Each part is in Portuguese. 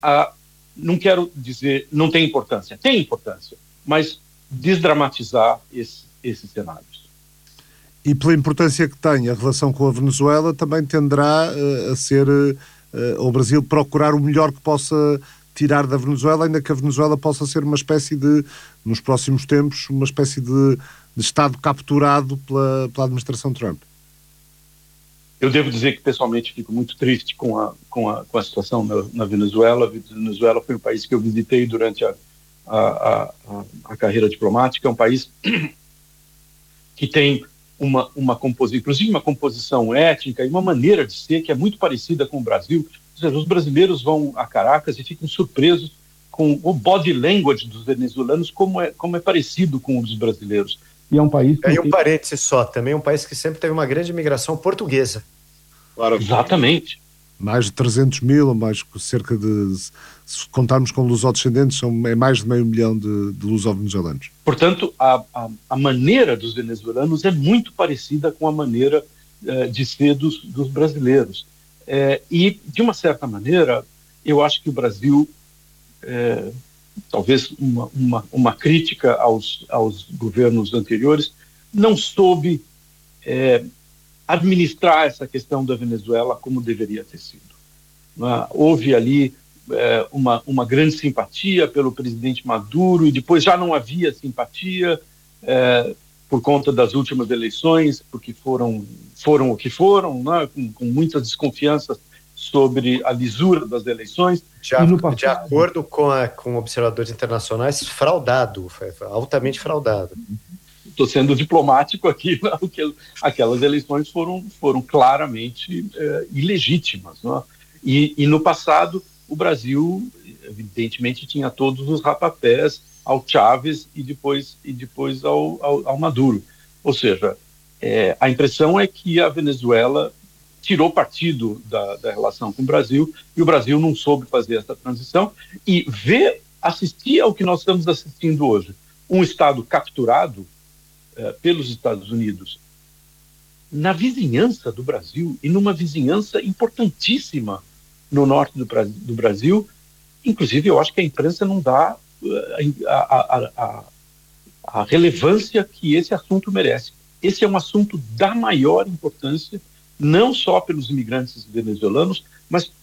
não quero dizer não tem importância, tem importância, mas desdramatizar esses cenários. E pela importância que tem a relação com a Venezuela, também tenderá a ser o Brasil procurar o melhor que possa tirar da Venezuela, ainda que a Venezuela possa ser uma espécie de, nos próximos tempos, uma espécie de Estado capturado pela administração Trump. Eu devo dizer que, pessoalmente, fico muito triste com a situação na Venezuela. A Venezuela foi um país que eu visitei durante a carreira diplomática. É um país que tem inclusive uma composição étnica e uma maneira de ser que é muito parecida com o Brasil. Ou seja, os brasileiros vão a Caracas e ficam surpresos com o body language dos venezuelanos, como é parecido com o dos brasileiros. E é um país... E um parêntese só, também é um país que sempre teve uma grande imigração portuguesa. Claro. Exatamente. Mais de 300 mil, mais cerca de, se contarmos com lusodescendentes, é mais de 500 mil de luso-venezuelanos. Portanto, a maneira dos venezuelanos é muito parecida com a maneira de ser dos brasileiros. E, de uma certa maneira, eu acho que o Brasil, talvez uma crítica aos governos anteriores, não soube administrar essa questão da Venezuela como deveria ter sido. Houve ali uma grande simpatia pelo presidente Maduro e depois já não havia simpatia por conta das últimas eleições, porque foram o que foram, né, com muitas desconfianças sobre a lisura das eleições. De acordo com observadores internacionais, fraudado, altamente fraudado. Estou sendo diplomático aqui, porque aquelas eleições foram claramente ilegítimas. Né? E no passado, o Brasil, evidentemente, tinha todos os rapapés ao Chávez e depois ao Maduro. Ou seja, a impressão é que a Venezuela tirou partido da relação com o Brasil e o Brasil não soube fazer essa transição e assistir ao que nós estamos assistindo hoje. Um Estado capturado pelos Estados Unidos na vizinhança do Brasil e numa vizinhança importantíssima no norte do Brasil. Inclusive, eu acho que a imprensa não dá a relevância que esse assunto merece. Esse é um assunto da maior importância, não só pelos imigrantes venezuelanos, mas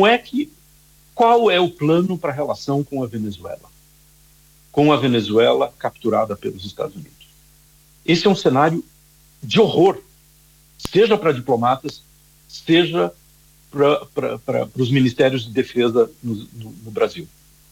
qual é o plano para a relação com a Venezuela? Com a Venezuela capturada pelos Estados Unidos. Esse é um cenário de horror, seja para diplomatas, seja para os ministérios de defesa no Brasil.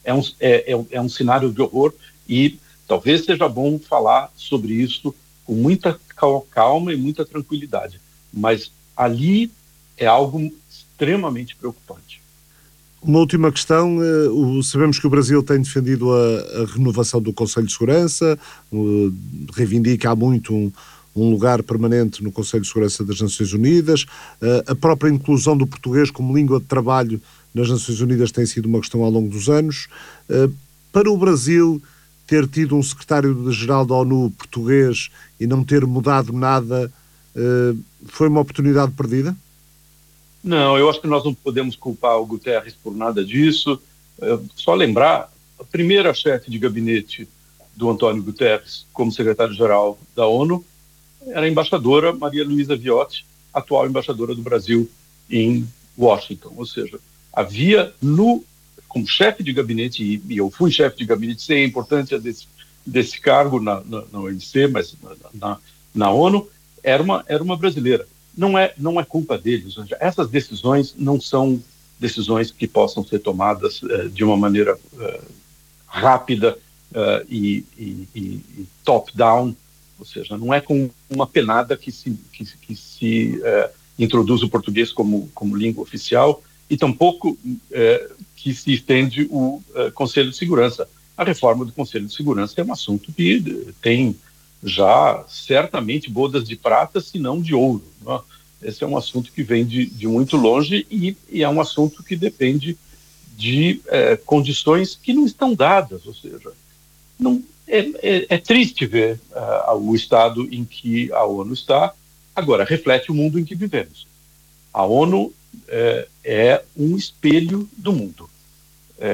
É um cenário de horror e talvez seja bom falar sobre isso com muita calma e muita tranquilidade, mas ali é algo extremamente preocupante. Uma última questão, sabemos que o Brasil tem defendido a renovação do Conselho de Segurança, reivindica há muito um lugar permanente no Conselho de Segurança das Nações Unidas, a própria inclusão do português como língua de trabalho nas Nações Unidas tem sido uma questão ao longo dos anos. Para o Brasil ter tido um secretário-geral da ONU português e não ter mudado nada, foi uma oportunidade perdida? Não, eu acho que nós não podemos culpar o Guterres por nada disso. Só lembrar, a primeira chefe de gabinete do Antônio Guterres como secretário-geral da ONU era a embaixadora Maria Luísa Viotti, atual embaixadora do Brasil em Washington. Ou seja, havia como chefe de gabinete, e eu fui chefe de gabinete, sei a importância desse cargo na OMC, mas na ONU, era uma brasileira. Não é culpa deles. Essas decisões não são decisões que possam ser tomadas de uma maneira rápida e top-down, ou seja, não é com uma penada que se introduz o português como língua oficial e tampouco que se estende o Conselho de Segurança. A reforma do Conselho de Segurança é um assunto que tem já certamente bodas de prata, se não de ouro. Né? Esse é um assunto que vem de muito longe e é um assunto que depende de condições que não estão dadas, ou seja, é triste ver o estado em que a ONU está. Agora, reflete o mundo em que vivemos. A ONU é um espelho do mundo.